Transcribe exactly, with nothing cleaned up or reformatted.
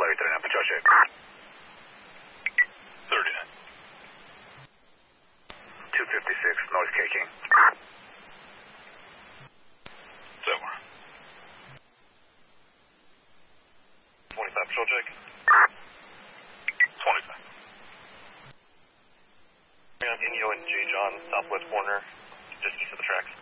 thirty-nine, patrol check. thirty-nine. two fifty-six, North K King. Silver. twenty-five, patrol check. twenty-five. On Inyo and J. John, southwest corner, just east of the tracks.